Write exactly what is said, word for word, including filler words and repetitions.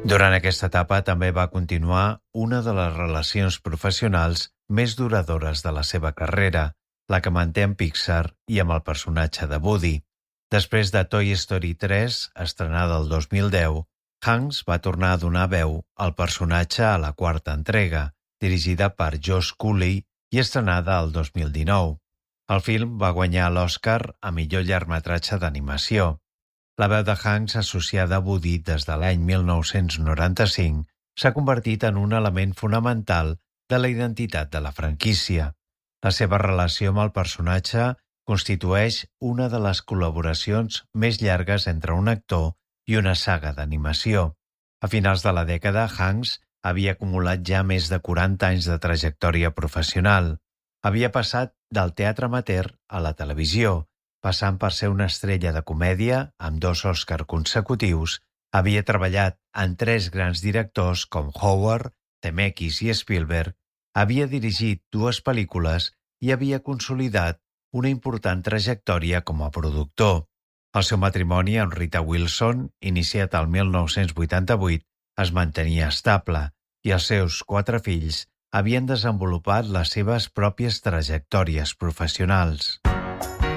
Durant aquesta etapa també va continuar una de les relacions professionals més duradores de la seva carrera, la que manté amb Pixar i amb el personatge de Woody. Després de Toy Story tres, estrenada el dos mil deu, Hanks va tornar a donar veu al personatge a la quarta entrega, dirigida per Josh Cooley i estrenada el dos mil dinou. El film va guanyar l'Oscar a millor llargmetratge d'animació. La veu de Hanks associada a Woody des de l'any mil nou-cents noranta-cinc s'ha convertit en un element fonamental de la identitat de la franquícia. La seva relació amb el personatge constitueix una de les col·laboracions més llargues entre un actor i una saga d'animació. A finals de la dècada, Hanks havia acumulat ja més de quaranta anys de trajectòria professional. Havia passat del teatre amateur a la televisió, passant per ser una estrella de comèdia amb dos Oscar consecutius, havia treballat en tres grans directors com Howard, Zemeckis i Spielberg, havia dirigit dues pel·lícules i havia consolidat una important trajectòria com a productor. El seu matrimoni amb Rita Wilson, iniciat el mil nou-cents vuitanta-vuit, es mantenia estable i els seus quatre fills havien desenvolupat les seves pròpies trajectòries professionals.